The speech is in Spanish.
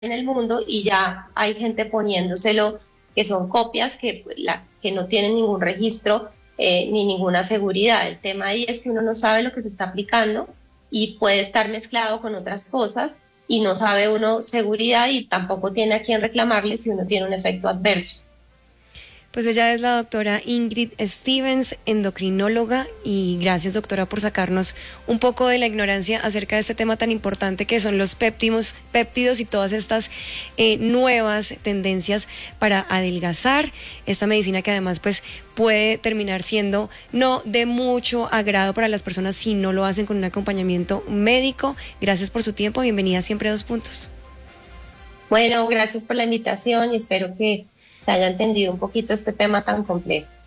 en el mundo y ya hay gente poniéndoselo que son copias que no tienen ningún registro ni ninguna seguridad. El tema ahí es que uno no sabe lo que se está aplicando y puede estar mezclado con otras cosas y no sabe uno seguridad y tampoco tiene a quién reclamarle si uno tiene un efecto adverso. Pues ella es la doctora Ingrid Stevens, endocrinóloga, y gracias, doctora, por sacarnos un poco de la ignorancia acerca de este tema tan importante que son los péptidos y todas estas nuevas tendencias para adelgazar, esta medicina que además pues puede terminar siendo no de mucho agrado para las personas si no lo hacen con un acompañamiento médico. Gracias por su tiempo, bienvenida siempre a Dos Puntos. Bueno, gracias por la invitación y espero que se haya entendido un poquito este tema tan complejo.